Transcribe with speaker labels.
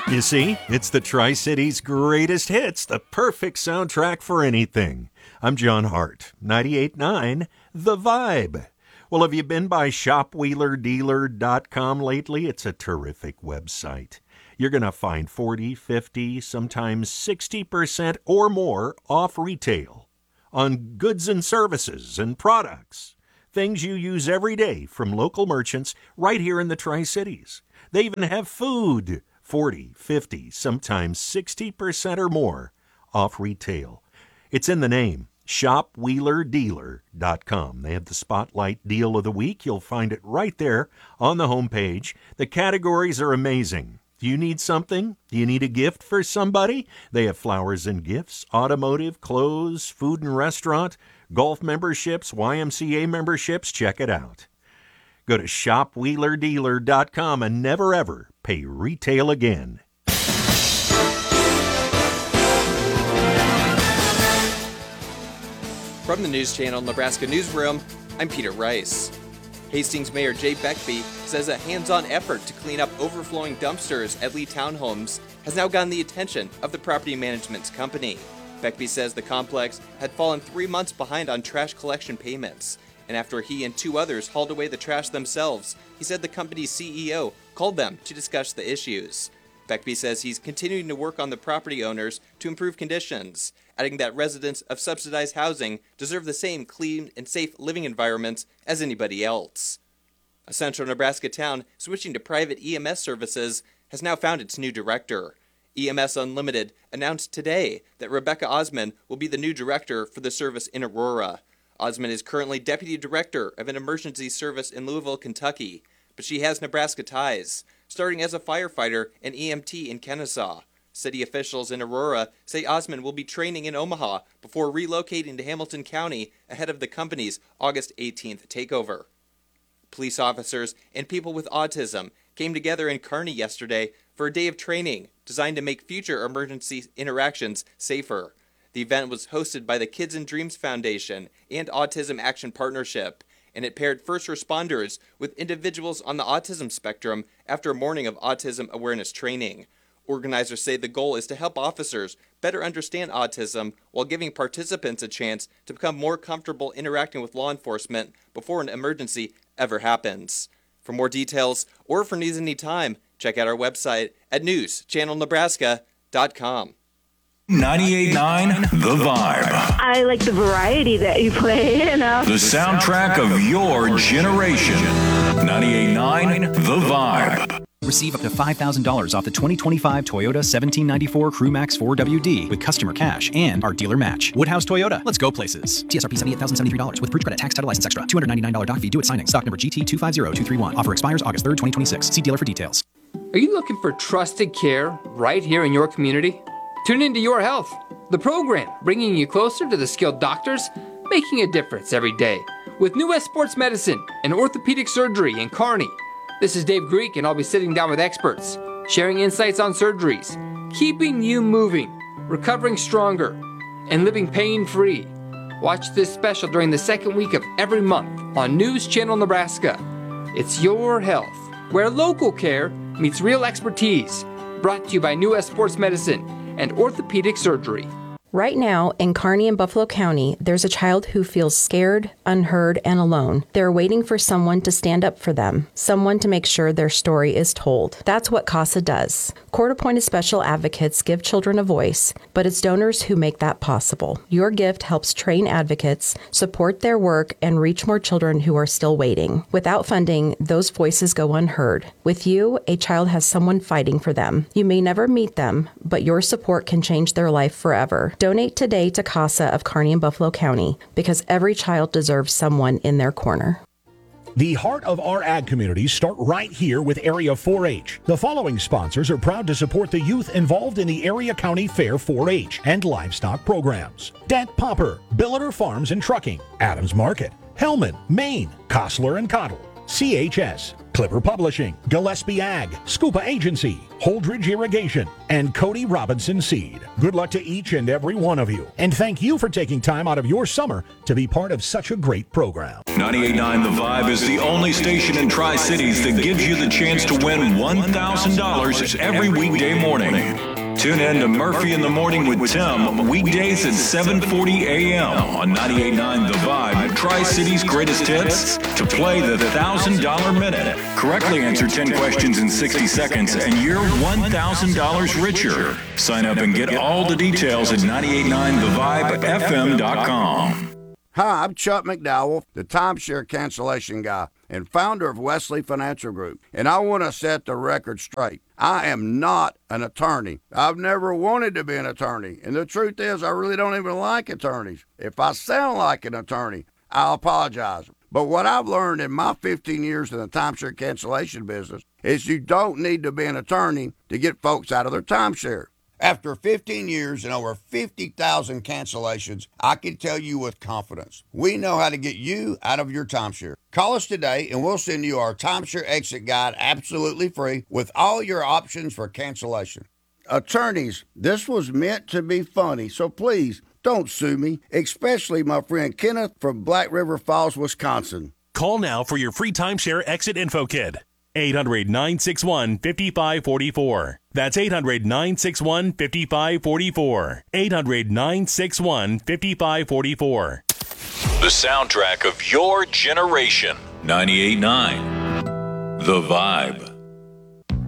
Speaker 1: You see, it's the Tri-Cities greatest hits, the perfect soundtrack for anything. I'm John Hart, 98.9 The Vibe. Well, have you been by shopwheelerdealer.com lately? It's a terrific website. You're going to find 40, 50, sometimes 60% or more off retail on goods and services and products, things you use every day from local merchants right here in the Tri-Cities. They even have food, 40, 50, sometimes 60% or more off retail. It's in the name, shopwheelerdealer.com. They have the Spotlight Deal of the Week. You'll find it right there on the homepage. The categories are amazing. Do you need something? Do you need a gift for somebody? They have flowers and gifts, automotive, clothes, food and restaurant, golf memberships, YMCA memberships. Check it out. Go to shopwheelerdealer.com and never ever pay retail again.
Speaker 2: From the News Channel Nebraska Newsroom, I'm Peter Rice. Hastings Mayor Jay Beckby says a hands-on effort to clean up overflowing dumpsters at Lee Townhomes has now gotten the attention of the property management company. Beckby says the complex had fallen 3 months behind on trash collection payments, and after he and 2 others hauled away the trash themselves, he said the company's CEO called them to discuss the issues. Beckby says he's continuing to work on the property owners to improve conditions, adding that residents of subsidized housing deserve the same clean and safe living environments as anybody else. A central Nebraska town switching to private EMS services has now found its new director. EMS Unlimited announced today that Rebecca Osman will be the new director for the service in Aurora. Osman is currently deputy director of an emergency service in Louisville, Kentucky, but she has Nebraska ties, starting as a firefighter and EMT in Kennesaw. City officials in Aurora say Osman will be training in Omaha before relocating to Hamilton County ahead of the company's August 18th takeover. Police officers and people with autism came together in Kearney yesterday for a day of training designed to make future emergency interactions safer. The event was hosted by the Kids and Dreams Foundation and Autism Action Partnership, and it paired first responders with individuals on the autism spectrum after a morning of autism awareness training. Organizers say the goal is to help officers better understand autism while giving participants a chance to become more comfortable interacting with law enforcement before an emergency ever happens. For more details or for news anytime, check out our website at newschannelnebraska.com.
Speaker 3: 98.9 The Vibe.
Speaker 4: I like the variety that you play,
Speaker 3: The soundtrack of your generation. 98.9 The Vibe.
Speaker 5: Receive up to $5,000 off the 2025 Toyota 1794 CrewMax 4WD with customer cash and our dealer match. Woodhouse Toyota. Let's go places. TSRP $78,073 with Bridge Credit tax title license extra. $299 doc fee due at signing. Stock number GT250231. Offer expires August 3rd, 2026. See dealer for details.
Speaker 6: Are you looking for trusted care right here in your community? Tune into Your Health, the program bringing you closer to the skilled doctors, making a difference every day. With New West Sports Medicine and Orthopedic Surgery in Kearney. This is Dave Greek, and I'll be sitting down with experts, sharing insights on surgeries, keeping you moving, recovering stronger, and living pain-free. Watch this special during the second week of every month on News Channel Nebraska. It's Your Health, where local care meets real expertise. Brought to you by New West Sports Medicine and Orthopedic Surgery.
Speaker 7: Right now, in Kearney and Buffalo County, there's a child who feels scared, unheard, and alone. They're waiting for someone to stand up for them, someone to make sure their story is told. That's what CASA does. Court-appointed special advocates give children a voice, but it's donors who make that possible. Your gift helps train advocates, support their work, and reach more children who are still waiting. Without funding, those voices go unheard. With you, a child has someone fighting for them. You may never meet them, but your support can change their life forever. Donate today to CASA of Kearney and Buffalo County, because every child deserves someone in their corner.
Speaker 8: The heart of our ag communities start right here with Area 4-H. The following sponsors are proud to support the youth involved in the Area County Fair 4-H and livestock programs. Dent Popper, Billiter Farms and Trucking, Adams Market, Hellman, Maine, Kostler and Cottle, CHS, Clipper Publishing, Gillespie Ag, Scuba Agency, Holdridge Irrigation, and Cody Robinson Seed. Good luck to each and every one of you. And thank you for taking time out of your summer to be part of such a great program.
Speaker 3: 98.9 The Vibe is the only station in Tri-Cities that gives you the chance to win $1,000 every weekday morning. Tune in to Murphy in the Morning with Tim, weekdays at 7:40 a.m. on 98.9 The Vibe, Tri-Cities greatest hits, to play the $1,000 minute. Correctly answer 10 questions in 60 seconds and you're $1,000 richer. Sign up and get all the details at 989thevibefm.com.
Speaker 9: Hi, I'm Chuck McDowell, the timeshare cancellation guy and founder of Wesley Financial Group, and I want to set the record straight. I am not an attorney. I've never wanted to be an attorney, and the truth is I really don't even like attorneys. If I sound like an attorney, I'll apologize. But what I've learned in my 15 years in the timeshare cancellation business is you don't need to be an attorney to get folks out of their timeshare. After 15 years and over 50,000 cancellations, I can tell you with confidence, we know how to get you out of your timeshare. Call us today and we'll send you our timeshare exit guide absolutely free with all your options for cancellation. Attorneys, this was meant to be funny, so please don't sue me, especially my friend Kenneth from Black River Falls, Wisconsin.
Speaker 10: Call now for your free timeshare exit info kit. 800-961-5544. That's 800-961-5544. 800-961-5544.
Speaker 3: The soundtrack of your generation. 98.9 The Vibe.